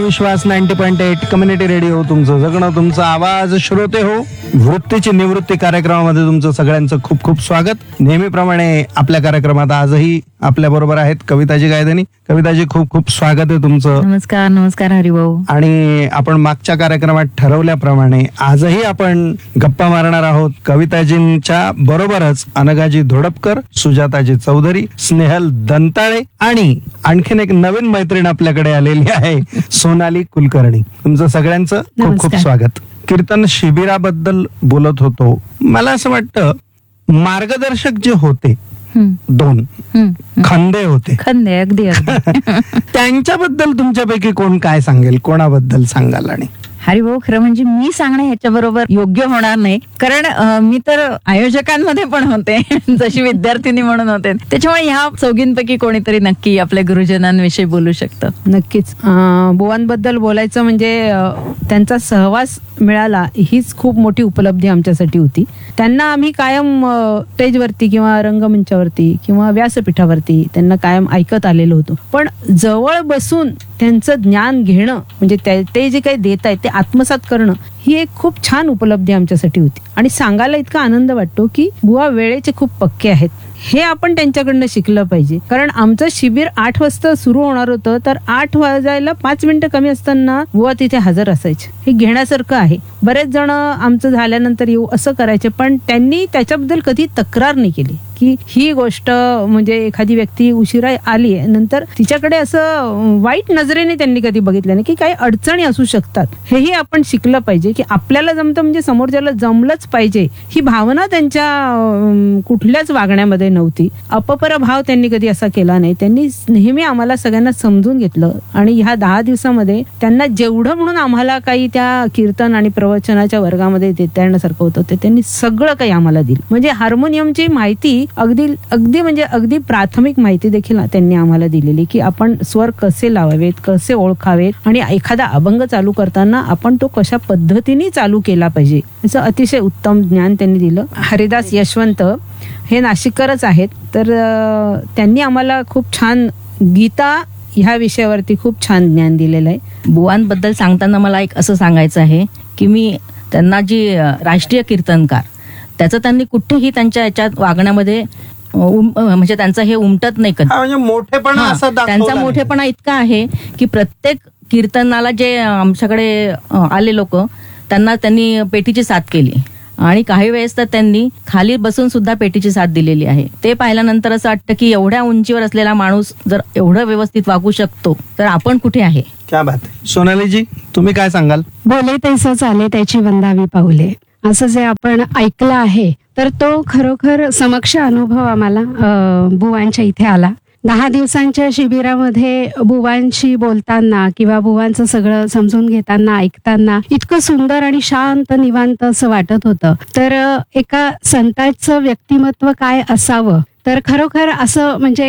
विश्वास 90.8 community radio, तुमचं जगणं तुमचा आवाज. श्रोते हो, वृत्तीची निवृत्ती कार्यक्रमामध्ये तुमचं सगळ्यांचं खूप खूप स्वागत. नेहमीप्रमाणे आपल्या कार्यक्रमात आजही आपल्या बरोबर आहेत कविताजी गायधनी. कविताजी, खूप खूप स्वागत आहे तुमचं. नमस्कार. नमस्कार हरिभाऊ. आणि आपण मागच्या कार्यक्रमात ठरवल्याप्रमाणे आजही आपण गप्पा मारणार आहोत कविताजींच्या बरोबरच अनघाजी धोडपकर, सुजाताजी चौधरी, स्नेहल दंताळे आणि आणखीन एक नवीन मैत्रीण आपल्याकडे आलेली आहे, सोनाली कुलकर्णी. तुमचं सगळ्यांचं खूप खूप स्वागत. कीर्तन शिबिराबद्दल बोलत होतो. मला असं वाटतं मार्गदर्शक जे होते दोन खंदे होते, खंदे अगदी त्यांच्याबद्दल तुमच्यापैकी कोण काय सांगेल, कोणाबद्दल सांगाल? आणि हरिभाऊ, खरं म्हणजे मी सांगणं ह्याच्या बरोबर योग्य होणार नाही, कारण मी तर आयोजकांमध्ये पण होते जशी विद्यार्थिनी म्हणून होते. त्याच्यामुळे ह्या चौघींपैकी कोणीतरी नक्की आपल्या गुरुजनांविषयी बोलू शकतं. नक्कीच. बुवांबद्दल बोलायचं म्हणजे त्यांचा सहवास मिळाला हीच खूप मोठी उपलब्धी आमच्यासाठी होती. त्यांना आम्ही कायम स्टेजवरती किंवा रंगमंचावरती किंवा व्यासपीठावरती त्यांना कायम ऐकत आलेलो होतो, पण जवळ बसून त्यांचं ज्ञान घेणं म्हणजे ते जे काही देत आहेत ते आत्मसात करणं ही एक खूप छान उपलब्धी आमच्यासाठी होती. आणि सांगायला इतका आनंद वाटतो की बुवा वेळेचे खूप पक्के आहेत. हे आपण त्यांच्याकडनं शिकलं पाहिजे, कारण आमचं शिबिर 8 वाजता सुरू होणार होतं, तर 8 वाजायला 5 मिनिटं कमी असताना बुवा तिथे हजर असायचे. हे घेण्यासारखं आहे. बरेच जण आमचं झाल्यानंतर येऊ असं करायचे, पण त्यांनी त्याच्याबद्दल कधी तक्रार नाही केली की ही गोष्ट म्हणजे एखादी व्यक्ती उशिरा आली आहे नंतर तिच्याकडे असं वाईट नजरेने त्यांनी कधी बघितलं नाही की काही अडचणी असू शकतात. हेही आपण शिकलं पाहिजे की आपल्याला जमतं म्हणजे समोरच्याला जमलंच पाहिजे, ही भावना त्यांच्या कुठल्याच वागण्यामध्ये नव्हती. अपपर भाव त्यांनी कधी असा केला नाही. त्यांनी नेहमी आम्हाला सगळ्यांना समजून घेतलं आणि ह्या 10 दिवसामध्ये त्यांना जेवढं म्हणून आम्हाला काही त्या कीर्तन आणि प्रवचनाच्या वर्गामध्ये देता येण्यासारखं होतं ते त्यांनी सगळं काही आम्हाला दिलं. म्हणजे हार्मोनियमची माहिती अगदी म्हणजे अगदी प्राथमिक माहिती देखील त्यांनी आम्हाला दिलेली की आपण स्वर कसे लावावेत, कसे ओळखावेत आणि एखादा अभंग चालू करताना आपण तो कशा पद्धतीने चालू केला पाहिजे याचं अतिशय उत्तम ज्ञान त्यांनी दिलं. हरिदास यशवंत हे नाशिककरच आहेत, तर त्यांनी आम्हाला खूप छान गीता ह्या विषयावरती खूप छान ज्ञान दिलेलं आहे. बुवांबद्दल सांगताना मला एक असं सांगायचं आहे की मी त्यांना जी राष्ट्रीय कीर्तनकार त्याचं त्यांनी कुठेही त्यांच्या याच्यात वागण्यामध्ये म्हणजे त्यांचं हे उमटत नाही कधी. म्हणजे मोठेपणा असा त्यांचा मोठेपणा इतका आहे की प्रत्येक कीर्तनाला जे आमच्याकडे आले लोक त्यांना त्यांनी पेटीची साथ केली आणि काही वेळेस तर त्यांनी खाली बसून सुद्धा पेटीची साथ दिलेली आहे. ते पाहिल्यानंतर असं वाटतं की एवढ्या उंचीवर असलेला माणूस जर एवढं व्यवस्थित वागू शकतो तर आपण कुठे आहे. क्या बात आहे. सोनालीजी, तुम्ही काय सांगाल? बोले तैसं चाले त्याची वंदावी पाऊले, असं जे आपण ऐकलं आहे तर तो खरोखर समक्ष अनुभव आम्हाला बुवांच्या इथे आला. 10 दिवसांच्या शिबिरामध्ये बुवांशी बोलताना किंवा बुवांचं सगळं समजून घेताना ऐकताना इतकं सुंदर आणि शांत निवांत असं वाटत होतं. तर एका संताचं व्यक्तिमत्व काय असावं तर खरोखर असं म्हणजे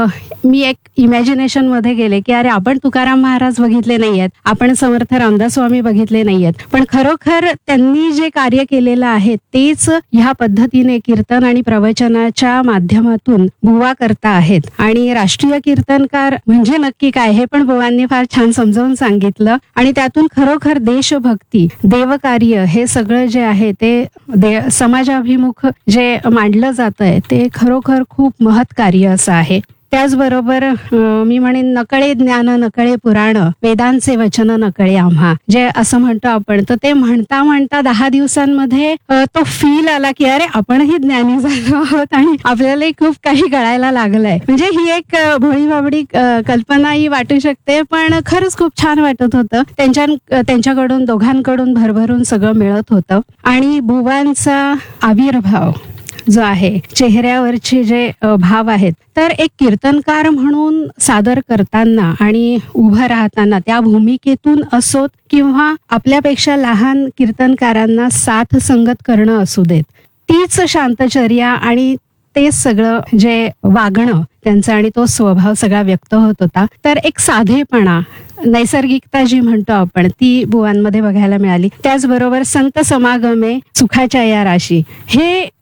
मी एक इमॅजिनेशन मध्ये गेले की अरे आपण तुकाराम महाराज बघितले नाहीयेत, आपण समर्थ रामदास स्वामी बघितले नाहीयेत, पण खरोखर त्यांनी जे कार्य केलेलं आहे तेच ह्या पद्धतीने कीर्तन आणि प्रवचनाच्या माध्यमातून बुवा करता आहेत. आणि राष्ट्रीय कीर्तनकार म्हणजे नक्की काय हे पण बुवांनी फार छान समजावून सांगितलं आणि त्यातून खरोखर देशभक्ती, देवकार्य हे सगळं जे आहे ते समाजाभिमुख जे मांडलं जात आहे ते खरोखर खूप महत् कार्य असं आहे. त्याचबरोबर मी म्हणेन नकळे ज्ञान नकळे पुराण, वेदांचे वचन नकळे आम्हा, जे असं म्हणतो आपण, तर ते म्हणता म्हणता 10 दिवसांमध्ये तो फील आला की अरे आपणही ज्ञानी झालो आहोत आणि आपल्यालाही खूप काही कळायला लागलंय. म्हणजे ही एक भोळी बाबडी कल्पनाही वाटू शकते, पण खरंच खूप छान वाटत होतं. त्यांच्याकडून दोघांकडून भरभरून सगळं मिळत होतं. आणि बुवांचा आविर्भाव जो आहे, चेहऱ्यावरचे जे भाव आहेत, तर एक कीर्तनकार म्हणून सादर करताना आणि उभं राहताना त्या भूमिकेतून असोत किंवा आपल्यापेक्षा लहान कीर्तनकारांना साथ संगत करणं असू देत, तीच शांतचर्या आणि तेच सगळं जे वागणं त्यांचं आणि तो स्वभाव सगळा व्यक्त होत होता. तर एक साधेपणा, नैसर्गिकता जी म्हणतो आपण ती बुवांमध्ये बघायला मिळाली. त्याचबरोबर संत समागमे सुखाच्या या राशी, हे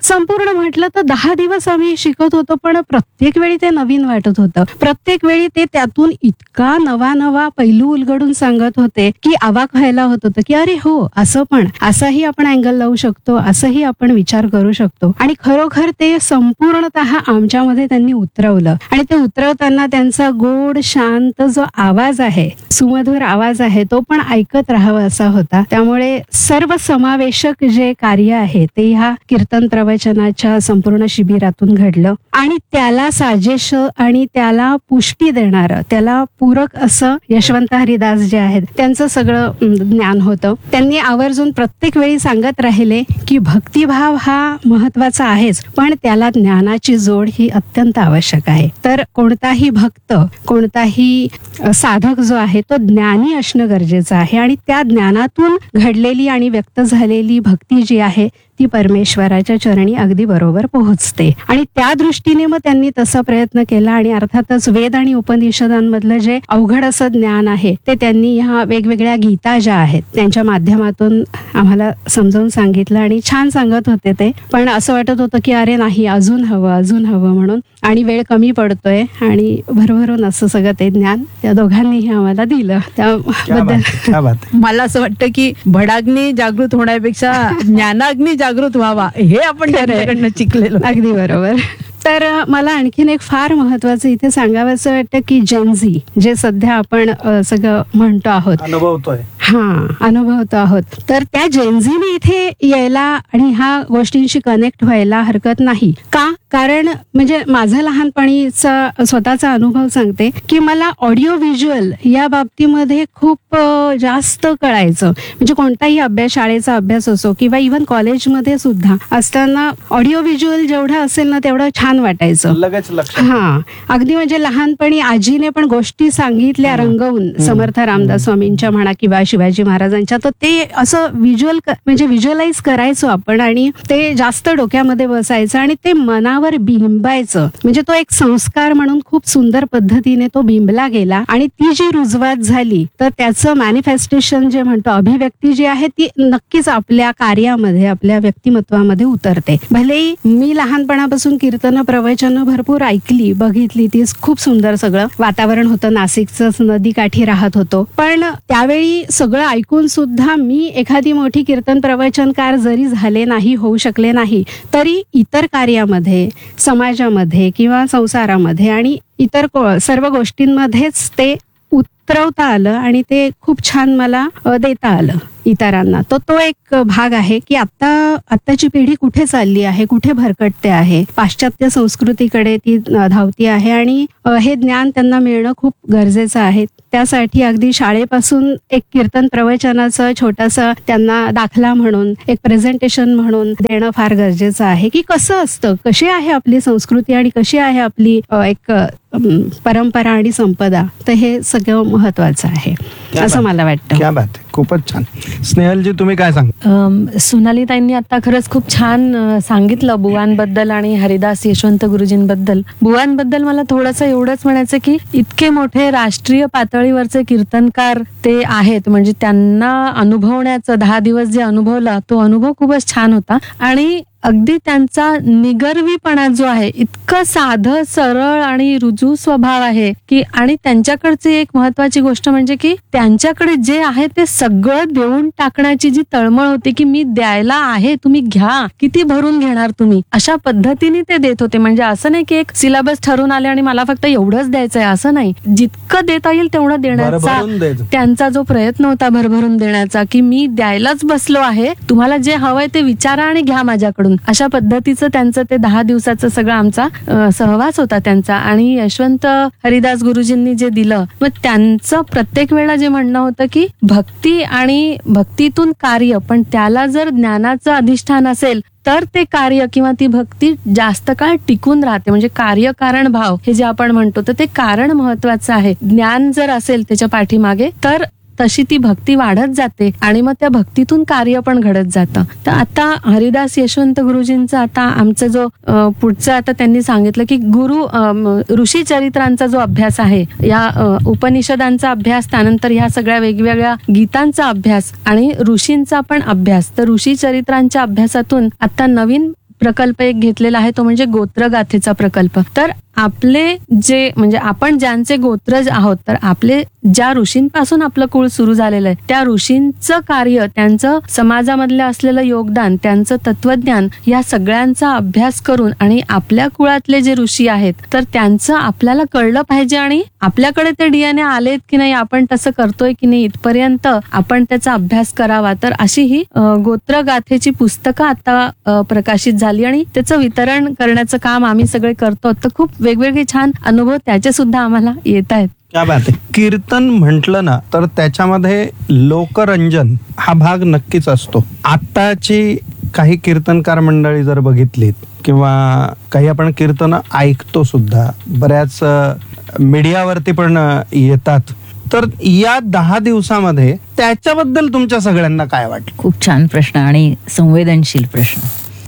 संपूर्ण म्हटलं तर 10 दिवस आम्ही शिकत होतो, पण प्रत्येक वेळी ते नवीन वाटत होतं. प्रत्येक वेळी ते त्यातून इतका नवा नवा पैलू उलगडून सांगत होते की अवाक व्हायला होत होतं की अरे हो, असं पण, असाही आपण अँगल लावू शकतो, असंही आपण विचार करू शकतो. आणि खरोखर ते संपूर्णतः आमच्यामध्ये त्यांनी उतरवलं. आणि ते उतरवताना त्यांचा गोड शांत जो आवाज आहे, सुमधुर आवाज आहे, तो पण ऐकत राहावा असा होता. त्यामुळे सर्व समावेशक जे कार्य आहे ते ह्या कीर्तन प्रवचनाच्या संपूर्ण शिबिरातून घडलं. आणि त्याला साजेश आणि त्याला पुष्टी देणारं, त्याला पूरक असं यशवंत हरिदास जे आहेत त्यांचं सगळं ज्ञान होतं. त्यांनी आवर्जून प्रत्येक वेळी सांगत राहिले की भक्तिभाव हा महत्वाचा आहेच, पण त्याला ज्ञानाची जोड ही अत्यंत आवश्यक आहे. तर कोणताही भक्त, कोणताही साधक जो आहे तो ज्ञानी असणं गरजेचं आहे. आणि त्या ज्ञानातून घडलेली आणि व्यक्त झालेली भक्ती जी आहे ती परमेश्वराच्या चरणी अगदी बरोबर पोहोचते. आणि त्या दृष्टीने मग त्यांनी तसा प्रयत्न केला. आणि अर्थातच वेद आणि उपनिषदांमधलं जे अवघड असं ज्ञान आहे ते त्यांनी ह्या वेगवेगळ्या गीता ज्या आहेत त्यांच्या माध्यमातून आम्हाला समजावून सांगितलं. आणि छान सांगत होते ते, पण असं वाटत होतं की अरे नाही, अजून हवं म्हणून. आणि वेळ कमी पडतोय आणि भरभरून असं सगळं ते ज्ञान त्या दोघांनीही आम्हाला दिलं. त्याबद्दल मला असं वाटतं की भडाग्नी जागृत होण्यापेक्षा ज्ञानाग्नी जागृत व्हावा हे आपण त्यांच्याकडनं शिकलेलो. अगदी बरोबर. तर मला आणखीन एक फार महत्वाचं इथे सांगावंसं वाटतं की जेनझी जे सध्या आपण सगळं म्हणतो आहोत, अनुभवतो आहोत, तर त्या जेनझीने इथे यायला आणि ह्या गोष्टींशी कनेक्ट व्हायला हरकत नाही का? कारण म्हणजे माझा लहानपणीचा स्वतःचा अनुभव सांगते की मला ऑडिओ व्हिज्युअल या बाबतीमध्ये खूप जास्त कळायचं. म्हणजे कोणताही अभ्यास, शाळेचा अभ्यास असो किंवा इव्हन कॉलेजमध्ये सुद्धा असताना ऑडिओ व्हिज्युअल जेवढं असेल ना तेवढं छान वाटायचं. हा, अगदी म्हणजे लहानपणी आजीने पण गोष्टी सांगितल्या रंगवून, समर्थ रामदास स्वामींच्या म्हणा किंवा शिवाजी महाराजांच्या, तर ते असं व्हिज्युअल म्हणजे व्हिज्युअलाइज करायचो आपण आणि ते जास्त डोक्यामध्ये बसायचं आणि ते मनावर बिंबायचं. म्हणजे तो एक संस्कार म्हणून खूप सुंदर पद्धतीने तो बिंबला गेला. आणि ती जी रुजवात झाली तर त्याचं मॅनिफेस्टेशन जे म्हणतो, अभिव्यक्ती जी आहे ती नक्कीच आपल्या कार्यामध्ये, आपल्या व्यक्तिमत्वामध्ये उतरते. भलेही मी लहानपणापासून कीर्तन प्रवचन भरपूर ऐकली, बघितली, ती खूप सुंदर सगळं वातावरण होतं, नाशिकच नदीकाठी राहत होतो, पण त्यावेळी सगळं ऐकून सुद्धा मी एखादी मोठी कीर्तन प्रवचनकार जरी झाले नाही, होऊ शकले नाही, तरी इतर कार्यामध्ये, समाजामध्ये किंवा संसारामध्ये आणि इतर सर्व गोष्टींमध्येच ते उतरवता आलं आणि ते खूप छान मला देता आलं इतरांना. तो एक भाग आहे की आत्ताची पिढी कुठे चालली आहे, कुठे भरकटते आहे, पाश्चात्य संस्कृतीकडे ती धावती आहे आणि हे ज्ञान त्यांना मिळणं खूप गरजेचं आहे. त्यासाठी अगदी शाळेपासून एक कीर्तन प्रवचनाचं छोटासा त्यांना दाखला म्हणून, एक प्रेझेंटेशन म्हणून देणं फार गरजेचं आहे की कसं असतं, कशी आहे आपली संस्कृती आणि कशी आहे आपली एक परंपरा आणि संपदा. तर हे सगळं महत्वाचं आहे असं मला वाटतं. क्या बात आहे, खूपच छान. स्नेहलजी, तुम्ही काय सांग? सोनालीताईंनी आता खरंच खूप छान सांगितलं बुवांबद्दल आणि हरिदास यशवंत गुरुजींबद्दल. बुवांबद्दल मला थोडंसं एवढंच म्हणायचं की इतके मोठे राष्ट्रीय पातळीवरचे कीर्तनकार ते आहेत, म्हणजे त्यांना अनुभवण्याचं 10 दिवस जे अनुभवला तो अनुभव खूपच छान होता. आणि अगदी त्यांचा निगर्वीपणा जो आहे, इतकं साधं सरळ आणि रुजू स्वभाव आहे की, आणि त्यांच्याकडची एक महत्वाची गोष्ट म्हणजे की त्यांच्याकडे जे आहे ते सगळं देऊन टाकण्याची जी तळमळ होती की मी द्यायला आहे, तुम्ही घ्या, किती भरून घेणार तुम्ही, अशा पद्धतीने ते देत होते. म्हणजे असं नाही की एक सिलेबस ठरून आले आणि मला फक्त एवढंच द्यायचंय, असं नाही. जितकं देता येईल तेवढं देण्याचा त्यांचा जो प्रयत्न होता भरभरून देण्याचा, की मी द्यायलाच बसलो आहे, तुम्हाला जे हवंय ते विचारा आणि घ्या माझ्याकडून, अशा पद्धतीचं त्यांचं ते 10 दिवसाचं सगळं आमचा सहवास होता त्यांचा. आणि यशवंत हरिदास गुरुजींनी जे दिलं, मग त्यांचं प्रत्येक वेळा जे म्हणणं होतं की भक्ती आणि भक्तीतून कार्य, पण त्याला जर ज्ञानाचं अधिष्ठान असेल तर ते कार्य किंवा ती भक्ती जास्त काळ टिकून राहते. म्हणजे कार्यकारण भाव हे जे आपण म्हणतो, तर ते कारण महत्वाचं आहे. ज्ञान जर असेल त्याच्या पाठीमागे तर तशी ती भक्ती वाढत जाते आणि मग त्या भक्तीतून कार्य पण घडत जातं. तर आता हरिदास यशवंत गुरुजींचा आता आमचा जो पुढचं आता त्यांनी सांगितलं की ऋषी चरित्रांचा जो अभ्यास आहे, या उपनिषदांचा अभ्यास, त्यानंतर ह्या सगळ्या वेगवेगळ्या गीतांचा अभ्यास आणि ऋषींचा पण अभ्यास. तर ऋषी चरित्रांच्या अभ्यासातून आता नवीन प्रकल्प एक घेतलेला आहे, तो म्हणजे गोत्रगाथेचा प्रकल्प. तर आपले जे म्हणजे आपण ज्यांचे गोत्रज आहोत, तर आपले ज्या ऋषींपासून आपलं कुळ सुरू झालेलं आहे, त्या ऋषींचं कार्य, त्यांचं समाजामधलं असलेलं योगदान, त्यांचं तत्वज्ञान, या सगळ्यांचा अभ्यास करून आणि आपल्या कुळातले जे ऋषी आहेत तर त्यांचं आपल्याला कळलं पाहिजे आणि आपल्याकडे ते DNA आलेत की नाही, आपण तसं करतोय की नाही, इथपर्यंत आपण त्याचा अभ्यास करावा. तर अशी ही गोत्रगाथेची पुस्तकं आता प्रकाशित झाली आणि त्याचं वितरण करण्याचं काम आम्ही सगळे करतो. तर खूप वेगवेगळे छान अनुभव त्याचे सुद्धा आम्हाला येत आहेत. क्या बात आहे. कीर्तन म्हटलं ना तर त्याच्यामध्ये लोकरंजन हा भाग नक्कीच असतो. आत्ताची काही कीर्तनकार मंडळी जर बघितलीत किंवा काही आपण कीर्तन ऐकतो सुद्धा, बऱ्याच मीडियावरती पण येतात, तर या 10 दिवसामध्ये त्याच्याबद्दल तुमच्या सगळ्यांना काय वाटलं? खूप छान प्रश्न आणि संवेदनशील प्रश्न.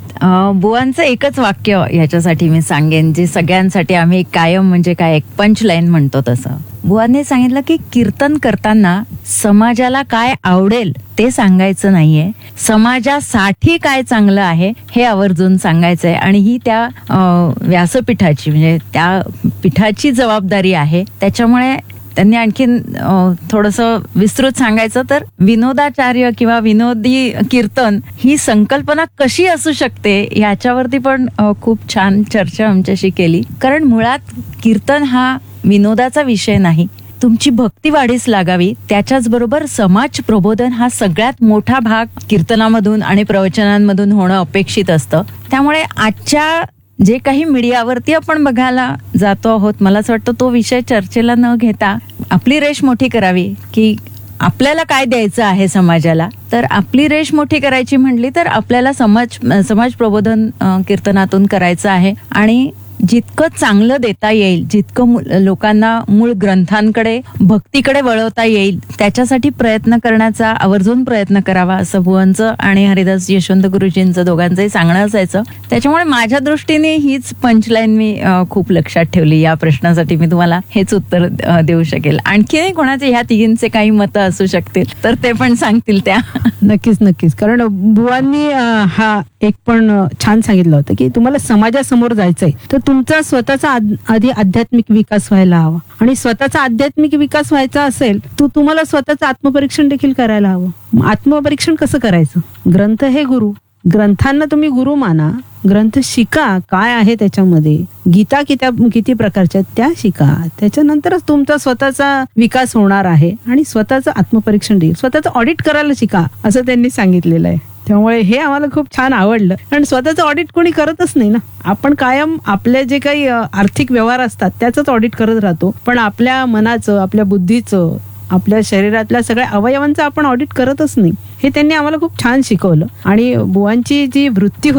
बुवांचं एकच वाक्य याच्यासाठी मी सांगेन, जे सगळ्यांसाठी आम्ही कायम म्हणजे काय एक पंचलाईन म्हणतो तसं. बुवांनी सांगितलं की कीर्तन करताना समाजाला काय आवडेल ते सांगायचं नाहीये, समाजासाठी काय चांगलं आहे हे आवर्जून सांगायचंय. आणि ही त्या व्यासपीठाची म्हणजे त्या पीठाची जबाबदारी आहे. त्याच्यामुळे त्यांनी आणखीन थोडंसं विस्तृत सांगायचं तर विनोदाचार्य किंवा विनोदी कीर्तन ही संकल्पना कशी असू शकते याच्यावरती पण खूप छान चर्चा आमच्याशी केली. कारण मुळात कीर्तन हा विनोदाचा विषय नाही, तुमची भक्ती वाढीस लागावी, त्याच्याच बरोबर समाज प्रबोधन हा सगळ्यात मोठा भाग कीर्तनामधून आणि प्रवचनांमधून होणं अपेक्षित असतं. त्यामुळे आजच्या जे काही मीडियावरती आपण बघायला जातो आहोत, मला असं वाटतं तो विषय चर्चेला न घेता आपली रेष मोठी करावी की आपल्याला काय द्यायचं आहे समाजाला. तर आपली रेष मोठी करायची म्हटली तर आपल्याला समाज प्रबोधन कीर्तनातून करायचं आहे. आणि जितकं चांगलं देता येईल, जितकं लोकांना मूळ ग्रंथांकडे भक्तीकडे वळवता येईल त्याच्यासाठी प्रयत्न करण्याचा आवर्जून प्रयत्न करावा, असं बुवांचं आणि हरिदास यशवंत गुरुजींचं दोघांचंही सांगणं असायचं. त्याच्यामुळे माझ्या दृष्टीने हीच पंचलाईन मी खूप लक्षात ठेवली. या प्रश्नासाठी मी तुम्हाला हेच उत्तर देऊ शकेल. आणखीनही कोणाचे ह्या तिघींचे काही मतं असू शकतील तर ते पण सांगतील त्या. नक्कीच. कारण बुवांनी हा एक पण छान सांगितलं होतं की तुम्हाला समाजासमोर जायचंय तर तुमचा स्वतःचा आधी आध्यात्मिक विकास व्हायला हवा. आणि स्वतःचा आध्यात्मिक विकास व्हायचा असेल तर तुम्हाला स्वतःचं आत्मपरीक्षण देखील करायला हवं. आत्मपरीक्षण कसं करायचं? ग्रंथ हे गुरु, ग्रंथांना तुम्ही गुरु माना, ग्रंथ शिका, काय आहे त्याच्यामध्ये, गीता किती प्रकारच्या त्या शिका, त्याच्यानंतरच तुमचा स्वतःचा विकास होणार आहे. आणि स्वतःचं आत्मपरीक्षण देईल, स्वतःचं ऑडिट करायला शिका असं त्यांनी सांगितलेलं आहे. त्यामुळे हे आम्हाला खूप छान आवडलं. कारण स्वतःचं ऑडिट कोणी करतच नाही ना. आपण कायम आपले जे काही आर्थिक व्यवहार असतात त्याचंच ऑडिट करत राहतो, पण आपल्या मनाचं, आपल्या बुद्धीचं, आपल्या शरीरातल्या सगळ्या अवयवांचं आपण ऑडिट करतच नाही. हे त्यांनी आम्हाला खूप छान शिकवलं. आणि बुवांची जी वृत्ती